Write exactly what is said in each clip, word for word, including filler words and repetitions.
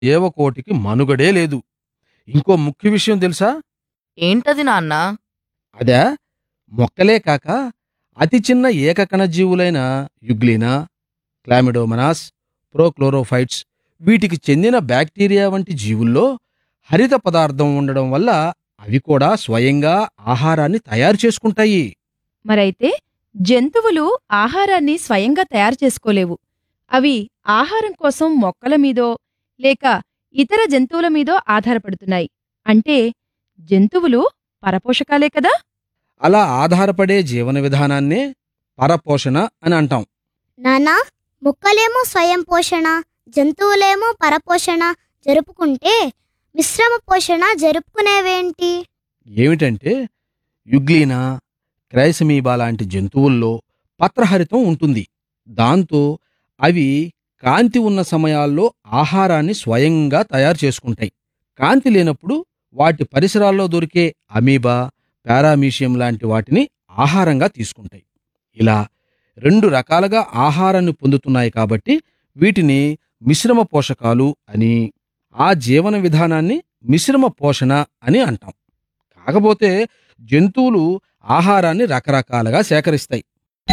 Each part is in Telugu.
జీవకోటికి మనుగడే లేదు. ఇంకో ముఖ్య విషయం తెలుసా? ఏంటది నాన్నా? అదా, మొక్కలే కాక అతి చిన్న ఏకకణ జీవులైన యుగ్లినా, క్లామిడోమనాస్, ప్రోక్లోరోఫైట్స్ వీటికి చెందిన బ్యాక్టీరియా వంటి జీవుల్లో హరిత పదార్థం ఉండడం వల్ల అవి కూడా స్వయంగా ఆహారాన్ని తయారు చేసుకుంటాయి. మరైతే జంతువులు ఆహారాన్ని స్వయంగా తయారు చేసుకోలేవు. అవి ఆహారం కోసం మొక్కల మీదో లేక ఇతర జంతువుల మీదో ఆధారపడుతున్నాయి. అంటే జంతువులు పరపోషకాలే కదా? అలా ఆధారపడే జీవన విధానాన్నే పరపోషణ అని అంటాం. నానా, మొక్కలేమో స్వయం పోషణ, జంతువులేమో పరపోషణ జరుపుకుంటే మిశ్రమ పోషణ జరుపుకునేవేంటి? ఏమిటంటే, యుగ్లీనా, క్రైసమీబా లాంటి జంతువుల్లో పత్రహరితం ఉంటుంది. దాంతో అవి కాంతి ఉన్న సమయాల్లో ఆహారాన్ని స్వయంగా తయారు చేసుకుంటాయి. కాంతి లేనప్పుడు వాటి పరిసరాల్లో దొరికే అమీబా, పారామీషియం లాంటి వాటిని ఆహారంగా తీసుకుంటాయి. ఇలా రెండు రకాలుగా ఆహారాన్ని పొందుతున్నాయి కాబట్టి వీటిని మిశ్రమ పోషకాలు అని, ఆ జీవన విధానాన్ని మిశ్రమ పోషణ అని అంటాం. కాకపోతే జంతువులు ఆహారాన్ని రకరకాలుగా సేకరిస్తాయి.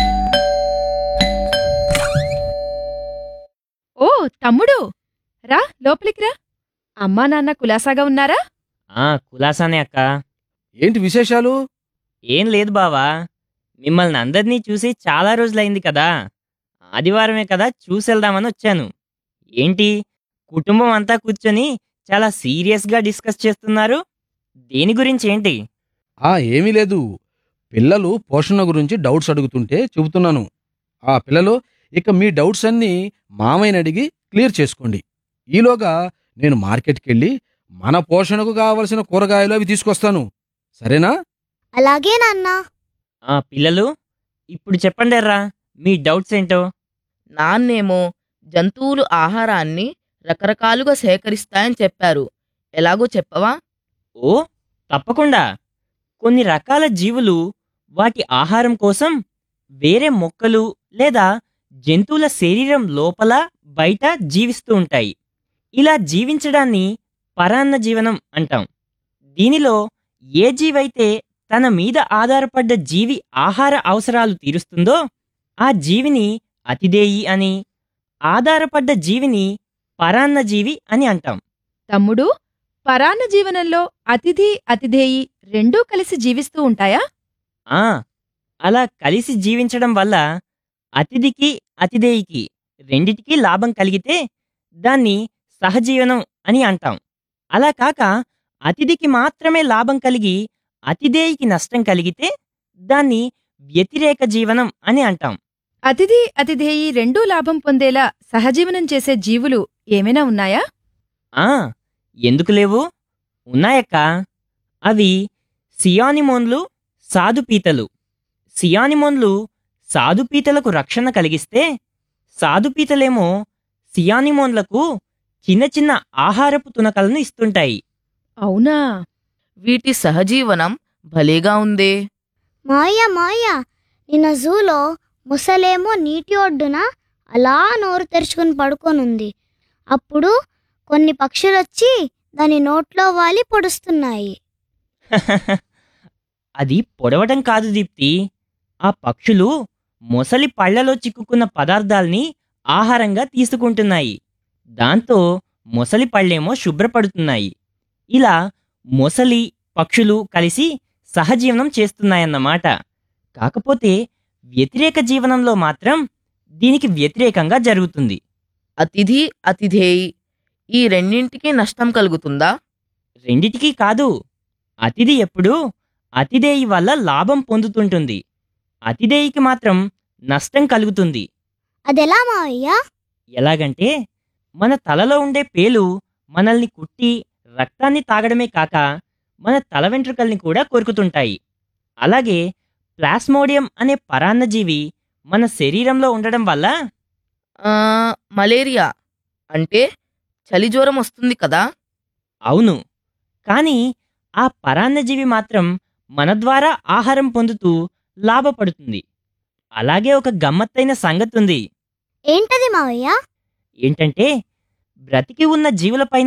ఓ తమ్ముడు, రా లోపలికి రా. అమ్మా నాన్న కులాసాగా ఉన్నారా? ఆ కులాసానే అక్క. ఏంటి విశేషాలు? ఏం లేదు బావా, మిమ్మల్ని అందరినీ చూసి చాలా రోజులైంది కదా, ఆదివారమే కదా చూసెళ్దామని వచ్చాను. ఏంటి కుటుంబం అంతా కూర్చొని చాలా సీరియస్గా డిస్కస్ చేస్తున్నారు? దేని గురించి ఏంటి? ఆ ఏమీ లేదు, పిల్లలు పోషణ గురించి డౌట్స్ అడుగుతుంటే చెబుతున్నాను. ఆ పిల్లలు, ఇక మీ డౌట్స్ అన్నీ మామయ్యని అడిగి క్లియర్ చేసుకోండి. ఈలోగా నేను మార్కెట్కెళ్ళి మన పోషణకు కావలసిన కూరగాయలు అవి తీసుకొస్తాను. సరేనా? అలాగే నాన్నా. ఆ పిల్లలు, ఇప్పుడు చెప్పండిర్రా మీ డౌట్స్ ఏంటో. నాన్నేమో జంతువులు ఆహారాన్ని రకరకాలుగా సేకరిస్తాయని చెప్పారు. ఎలాగో చెప్పవా? ఓ తప్పకుండా. కొన్ని రకాల జీవులు వాటి ఆహారం కోసం వేరే మొక్కలు లేదా జంతువుల శరీరం లోపల బయట జీవిస్తూ ఉంటాయి. ఇలా జీవించడాన్ని పరాన్న జీవనం అంటాం. దీనిలో ఏ జీవైతే తన మీద ఆధారపడ్డ జీవి ఆహార అవసరాలు తీరుస్తుందో ఆ జీవిని అతిదేయి అని, ఆధారపడ్డ జీవిని పరాన్న జీవి అని అంటాం. తమ్ముడు, పరాన్న జీవనంలో అతిథి అతిథేయి రెండూ కలిసి జీవిస్తూ ఉంటాయా? ఆ అలా కలిసి జీవించడం వల్ల అతిథికి అతిథేయికి రెండిటికీ లాభం కలిగితే దాన్ని సహజీవనం అని అంటాం. అలా కాక అతిథికి మాత్రమే లాభం కలిగి అతిథేయికి నష్టం కలిగితే దాన్ని వ్యతిరేక జీవనం అని అంటాం. అతిథి అతిథేయి రెండూ లాభం పొందేలా సహజీవనం చేసే జీవులు ఏమైనా ఉన్నాయా? ఆ ఎందుకు లేవు, ఉన్నాయక్కా. అవి సియానిమోన్లు, సాధుపీతలు. సియానిమోన్లు సాధుపీతలకు రక్షణ కలిగిస్తే సాధుపీతలేమో సియానిమోన్లకు చిన్న చిన్న ఆహారపు తునకలను ఇస్తుంటాయి. అవునా? వీటి సహజీవనం భలేగా ఉందే. మాయ మాయ, నిన్న జూలో ముసలేమో నీటి ఒడ్డున అలా నోరు తెరుచుకుని పడుకొనుంది. అప్పుడు కొన్ని పక్షులొచ్చి దాని నోట్లో వాలి పొడుస్తున్నాయి. అది పొడవటం కాదు దీప్తి, ఆ పక్షులు మొసలి పళ్లలో చిక్కుకున్న పదార్థాల్ని ఆహారంగా తీసుకుంటున్నాయి. దాంతో మొసలి పళ్ళేమో శుభ్రపడుతున్నాయి. ఇలా మొసలి పక్షులు కలిసి సహజీవనం చేస్తున్నాయన్నమాట. కాకపోతే వ్యతిరేక జీవనంలో మాత్రం దీనికి వ్యతిరేకంగా జరుగుతుంది. అతిథి అతిథేయి ఈ రెండింటికి నష్టం కలుగుతుందా? రెండిటికీ కాదు. అతిథి ఎప్పుడూ అతిథేయి వల్ల లాభం పొందుతుంటుంది, అతిథేయికి మాత్రం నష్టం కలుగుతుంది. అదెలా మావయ్య? ఎలాగంటే, మన తలలో ఉండే పేలు మనల్ని కుట్టి రక్తాన్ని తాగడమే కాక మన తల వెంట్రుకల్ని కూడా కొరుకుతుంటాయి. అలాగే ప్లాస్మోడియం అనే పరాన్నజీవి మన శరీరంలో ఉండడం వల్ల ఆ, మలేరియా అంటే చలిజ్వరం వస్తుంది కదా? అవును, కానీ ఆ పరాన్నజీవి మాత్రం మన ద్వారా ఆహారం పొందుతూ లాభపడుతుంది. అలాగే ఒక గమ్మత్తైన సంగతుంది. ఏంటది మావయ్య? ఏంటంటే, బ్రతికి ఉన్న జీవులపై